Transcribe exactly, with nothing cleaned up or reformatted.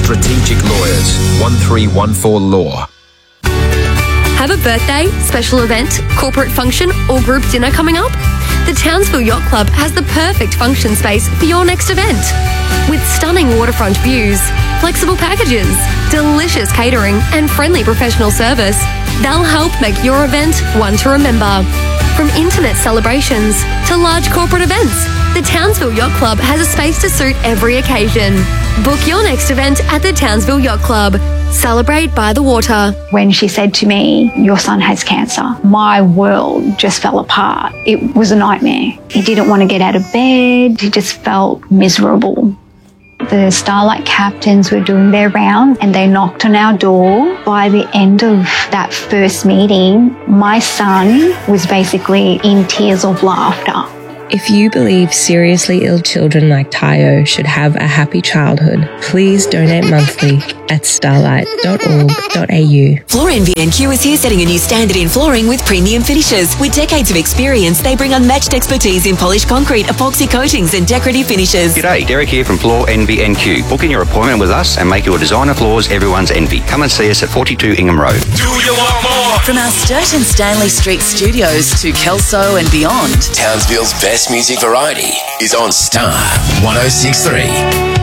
Strategic Lawyers, one three one four Law. Have a birthday, special event, corporate function or group dinner coming up? The Townsville Yacht Club has the perfect function space for your next event. With stunning waterfront views, flexible packages, delicious catering and friendly professional service, they'll help make your event one to remember. From intimate celebrations to large corporate events, the Townsville Yacht Club has a space to suit every occasion. Book your next event at the Townsville Yacht Club. Celebrate by the water. When she said to me, your son has cancer, my world just fell apart. It was a nightmare. He didn't want to get out of bed. He just felt miserable. The Starlight captains were doing their round and they knocked on our door. By the end of that first meeting, my son was basically in tears of laughter. If you believe seriously ill children like Tayo should have a happy childhood, please donate monthly at starlight dot org dot a u. Floor N V N Q is here setting a new standard in flooring with premium finishes. With decades of experience, they bring unmatched expertise in polished concrete, epoxy coatings and decorative finishes. G'day, Derek here from Floor N V N Q. Book in your appointment with us and make your designer floors everyone's envy. Come and see us at forty-two Ingham Road. Do you want more? From our Sturt and Stanley Street studios to Kelso and beyond, Townsville's best music variety is on Star one oh six point three.